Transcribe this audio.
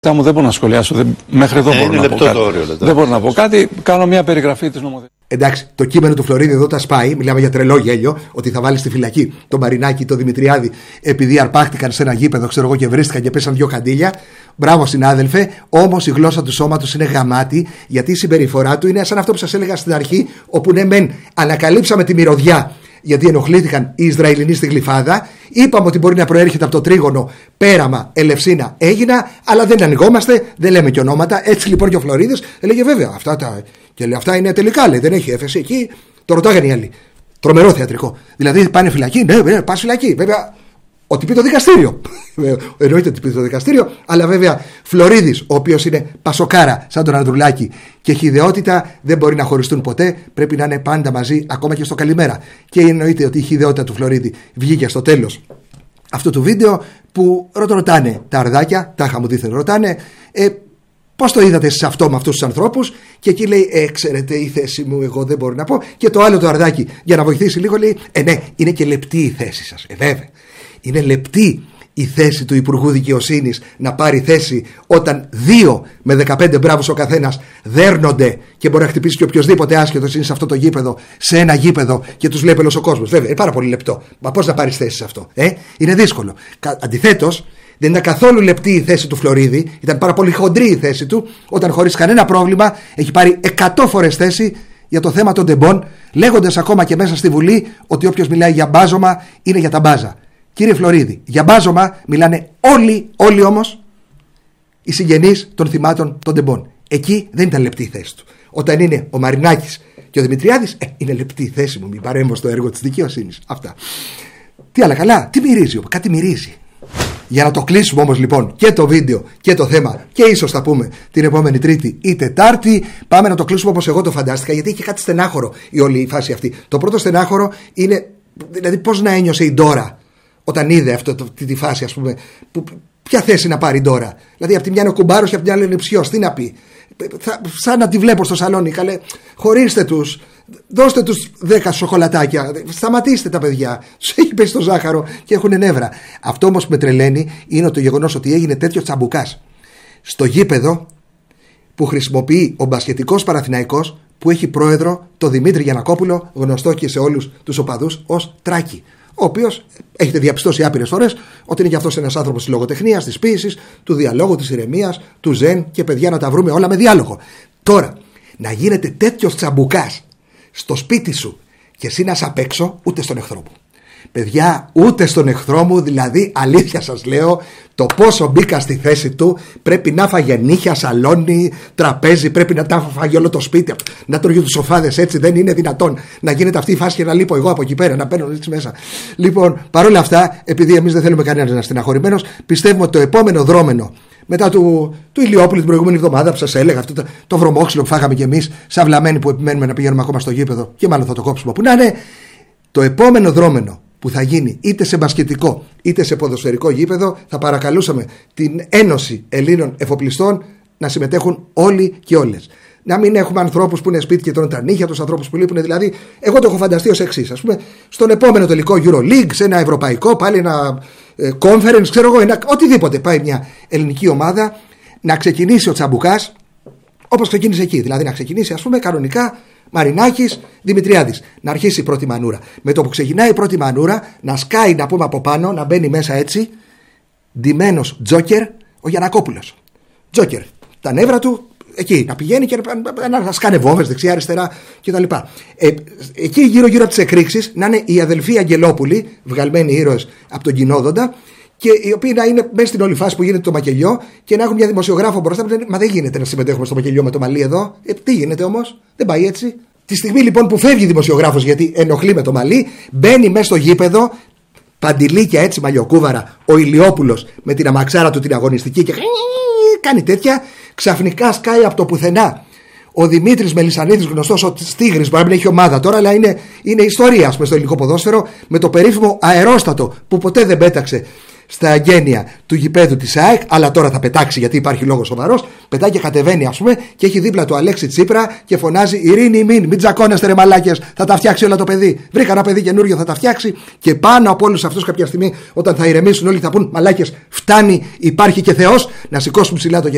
Μου δεν μπορώ να σχολιάσω. Μέχρι εδώ μπορώ να πω κάτι. Δεν μπορώ να πω κάτι. Κάνω μια περιγραφή της νομοθεσίας. Εντάξει, το κείμενο του Φλωρίδη εδώ τα σπάει. Μιλάμε για τρελό γέλιο. Ότι θα βάλει στη φυλακή τον Μαρινάκη, τον Δημητριάδη, επειδή αρπάχτηκαν σε ένα γήπεδο, ξέρω εγώ, και βρίστηκαν και πέσαν δύο καντήλια. Μπράβο, συνάδελφε. Όμως η γλώσσα του σώματος είναι γαμάτη, γιατί η συμπεριφορά του είναι σαν αυτό που σας έλεγα στην αρχή, όπου ναι, μεν ανακαλύψαμε τη μυρωδιά. Γιατί ενοχλήθηκαν οι Ισραηλινοί στη Γλυφάδα. Είπαμε ότι μπορεί να προέρχεται από το τρίγωνο Πέραμα, Ελευσίνα, Έγινα, αλλά δεν ανοιγόμαστε, δεν λέμε και ονόματα. Έτσι λοιπόν και ο Φλωρίδης έλεγε βέβαια αυτά είναι τελικά, λέει, δεν έχει έφεση εκεί. Το ρωτάγανε οι άλλοι. Τρομερό θεατρικό. Δηλαδή πάνε φυλακή, ναι, πας φυλακή. Βέβαια, ότι πει το δικαστήριο. Εννοείται ότι πει το δικαστήριο, αλλά βέβαια Φλωρίδης, ο οποίος είναι πασοκάρα σαν τον Ανδρουλάκη και έχει ιδεότητα, δεν μπορεί να χωριστούν ποτέ. Πρέπει να είναι πάντα μαζί, ακόμα και στο καλημέρα. Και εννοείται ότι η ιδεότητα του Φλωρίδη βγήκε στο τέλος αυτού του βίντεο που ρωτάνε τα αρδάκια, τα χαμουδίθεν ρωτάνε, πώς το είδατε εσείς αυτό με αυτούς τους ανθρώπους? Και εκεί λέει, ξέρετε, η θέση μου εγώ δεν μπορώ να πω. Και το άλλο το αρδάκι, για να βοηθήσει λίγο, λέει, ναι, είναι και λεπτή η θέση σας. Βέβαια. Είναι λεπτή η θέση του Υπουργού Δικαιοσύνης να πάρει θέση όταν 2 με 15 μπράβους ο καθένας δέρνονται και μπορεί να χτυπήσει και οποιοδήποτε άσχετος είναι σε αυτό το γήπεδο, σε ένα γήπεδο και τους λέει πελός ο κόσμος. Βέβαια, είναι πάρα πολύ λεπτό. Μα πώς να πάρεις θέση σε αυτό? Είναι δύσκολο. Αντιθέτως, δεν ήταν καθόλου λεπτή η θέση του Φλωρίδη, ήταν πάρα πολύ χοντρή η θέση του, όταν χωρίς κανένα πρόβλημα έχει πάρει 100 φορές θέση για το θέμα των τεμπών, λέγοντας ακόμα και μέσα στη Βουλή ότι όποιος μιλάει για μπάζωμα είναι για τα μπάζα. Κύριε Φλωρίδη, για μπάζωμα μιλάνε όλοι όμως οι συγγενείς των θυμάτων των τεμπών. Εκεί δεν ήταν λεπτή η θέση του. Όταν είναι ο Μαρινάκης και ο Δημητριάδης, είναι λεπτή η θέση μου, μην παρέμβω στο έργο της δικαιοσύνης. Αυτά. Τι άλλα καλά, τι μυρίζει? Κάτι μυρίζει. Για να το κλείσουμε όμως λοιπόν και το βίντεο και το θέμα, και ίσως θα πούμε την επόμενη Τρίτη ή Τετάρτη, πάμε να το κλείσουμε όπως εγώ το φαντάστηκα, γιατί είχε κάτι στενάχωρο η όλη η φάση αυτή. Το πρώτο στενάχωρο είναι, δηλαδή, πώς να ένιωσε η Ντόρα όταν είδε τη φάση, ας πούμε, ποια θέση να πάρει η Ντόρα? Δηλαδή, από τη μια είναι ο κουμπάρος και από την άλλη είναι ψιός. Τι να πει? Σαν να τη βλέπω στο σαλόνι, καλέ, χωρίστε τους, δώστε τους 10 σοκολατάκια, σταματήστε τα παιδιά, τους έχει πέσει το ζάχαρο και έχουν νεύρα. Αυτό όμως που με τρελαίνει είναι το γεγονός ότι έγινε τέτοιο τσαμπουκάς στο γήπεδο που χρησιμοποιεί ο μπασκετικός Παναθηναϊκός, που έχει πρόεδρο το Δημήτρη Γιαννακόπουλο, γνωστό και σε όλους τους οπαδούς ως Τράκη, ο οποίος έχετε διαπιστώσει άπειρες φορές ότι είναι και αυτός ένας άνθρωπος της λογοτεχνίας, της ποίησης, του διαλόγου, της ηρεμίας, του ζεν, και παιδιά να τα βρούμε όλα με διάλογο. Τώρα, να γίνεται τέτοιος τσαμπουκάς στο σπίτι σου και εσύ να είσαι απ' έξω, ούτε στον εχθρό μου. Παιδιά, ούτε στον εχθρό μου, δηλαδή αλήθεια σας λέω, το πόσο μπήκα στη θέση του, πρέπει να φάγε νύχια, σαλόνι, τραπέζι, πρέπει να τα φάγει όλο το σπίτι, να τρώγει τους σοφάδες, έτσι δεν είναι δυνατόν να γίνεται αυτή η φάση και να λείπω εγώ από εκεί πέρα, να παίρνω έτσι μέσα. Λοιπόν, παρόλα αυτά, επειδή εμείς δεν θέλουμε κανένας να είναι στεναχωρημένος, πιστεύουμε ότι το επόμενο δρόμενο, μετά του Ηλιόπουλου την προηγούμενη εβδομάδα που σας έλεγα, αυτό το βρωμόξυλο που φάγαμε κι εμείς, σαν βλαμμένοι που επιμένουμε να πηγαίνουμε ακόμα στο γήπεδο, και μάλλον θα το κόψουμε που να είναι, το επόμενο δρόμενο που θα γίνει είτε σε μπασκετικό είτε σε ποδοσφαιρικό γήπεδο, θα παρακαλούσαμε την Ένωση Ελλήνων Εφοπλιστών να συμμετέχουν όλοι και όλες. Να μην έχουμε ανθρώπους που είναι σπίτι και τρώνε τα νύχια τους, ανθρώπους που λείπουν. Δηλαδή, εγώ το έχω φανταστεί ως εξής. Ας πούμε, στον επόμενο τελικό EuroLeague, σε ένα ευρωπαϊκό, πάλι ένα conference, ξέρω εγώ, οτιδήποτε πάει μια ελληνική ομάδα, να ξεκινήσει ο τσαμπουκάς όπως ξεκίνησε εκεί. Δηλαδή, να ξεκινήσει, ας πούμε, κανονικά Μαρινάκης, Δημητριάδης. Να αρχίσει η πρώτη μανούρα. Με το που ξεκινάει η πρώτη μανούρα, να σκάει, να πούμε, από πάνω, να μπαίνει μέσα έτσι, ντυμένος Τζόκερ, ο Γιαννακόπουλος. Τζόκερ. Τα νεύρα του εκεί, να πηγαίνει και να σκάνε βόμβες δεξιά-αριστερά κτλ. Εκεί γύρω-γύρω από τις εκρήξεις να είναι οι αδελφοί Αγγελόπουλοι, βγαλμένοι ήρωες από τον Κοινόδοντα, και οι οποίοι να είναι μέσα στην όλη φάση που γίνεται το μακελιό, και να έχουν μια δημοσιογράφο μπροστά που λένε, μα δεν γίνεται να συμμετέχουμε στο μακελιό με το μαλλί εδώ. Τι γίνεται όμως? Δεν πάει έτσι. Τη στιγμή λοιπόν που φεύγει δημοσιογράφος, γιατί ενοχλεί με το μαλλί, μπαίνει μέσα στο γήπεδο, παντιλίκια έτσι μαλλιοκούβαρα, ο Ηλιόπουλος με την αμαξάρα του την αγωνιστική και κάνει τέτοια, ξαφνικά σκάει από το πουθενά ο Δημήτρης Μελισσανίδης, γνωστός ως Στίγρης, μπορεί να μην έχει ομάδα τώρα, αλλά είναι ιστορία, ας πούμε, στο ελληνικό ποδόσφαιρο, με το περίφημο αερόστατο που ποτέ δεν πέταξε στα αγγένεια του γηπέδου της ΑΕΚ, αλλά τώρα θα πετάξει γιατί υπάρχει λόγος σοβαρός. Πετάει και κατεβαίνει, ας πούμε, και έχει δίπλα του Αλέξη Τσίπρα και φωνάζει: Ειρήνη, μην τζακώνεστε ρε μαλάκες, θα τα φτιάξει όλα το παιδί. Βρήκα ένα παιδί καινούριο, θα τα φτιάξει. Και πάνω από όλους αυτούς, κάποια στιγμή, όταν θα ηρεμήσουν όλοι, θα πούν: μαλάκες, φτάνει, υπάρχει και Θεός, να σηκώσουν ψηλά το κεφάλι.